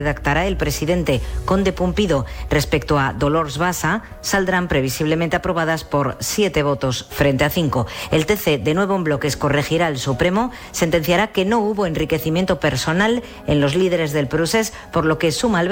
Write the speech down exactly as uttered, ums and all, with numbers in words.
redactará el presidente Conde Pumpido. Respecto a Dolors Bassa, saldrán previsiblemente aprobadas por siete votos frente a cinco. El T C, de nuevo en bloques, corregirá al Supremo, sentenciará que no hubo enriquecimiento personal en los líderes del procés, por lo que suma al